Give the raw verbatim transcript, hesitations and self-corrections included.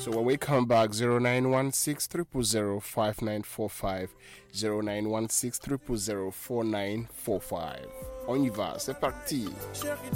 So when we come back, zero nine one six, zero zero zero, five nine four five, zero nine one six, zero zero zero, four nine four five. On y va, c'est parti.